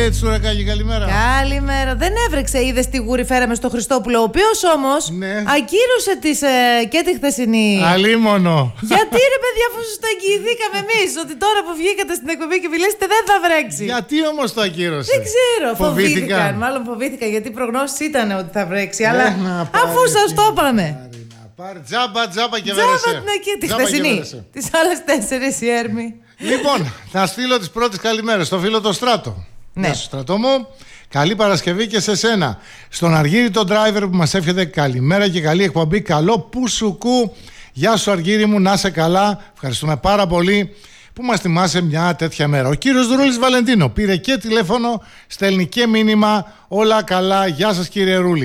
Τσουρακάκη, καλημέρα. Καλημέρα. Δεν έβρεξε, είδες τι γούρι φέραμε στο Χριστόπουλο, ο οποίος όμως ακύρωσε και τη χθεσινή. Αλίμονο. Γιατί ρε παιδιά, αφού σας το εγγυηθήκαμε εμείς ότι τώρα που βγήκατε στην εκπομπή και μιλήσετε δεν θα βρέξει. Γιατί όμως το ακύρωσε? Δεν ξέρω. Φοβήθηκαν. Μάλλον φοβήθηκαν γιατί οι προγνώσεις ήταν ότι θα βρέξει. Αλλά αφού σας το είπαμε. Τζάμπα και βέρεσε. Τη χθεσινή. Τις άλλες 4 η Έρμη. Λοιπόν, θα στείλω τις πρώτες καλημέρες στο φίλο το Στράτο. Ναι. Γεια σου, Στράτο μου. Καλή Παρασκευή και σε σένα. Στον Αργύρι τον driver που μας εύχεται καλημέρα και καλή εκπομπή. Καλό πουσουκού. Γεια σου Αργύρι μου, να είσαι καλά. Ευχαριστούμε πάρα πολύ που μας θυμάσαι μια τέτοια μέρα. Ο κύριος Ρούλης Βαλεντίνο πήρε και τηλέφωνο, στέλνει και μήνυμα. Όλα καλά. Γεια σας κύριε Ρούλη.